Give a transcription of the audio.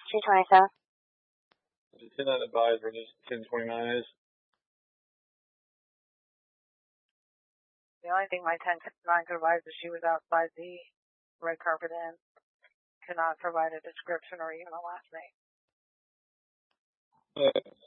227. Does 10 advise where this 1029 is? The only thing my 1029 could advise is she was outside the red carpet inn. Could not provide a description or even a last name.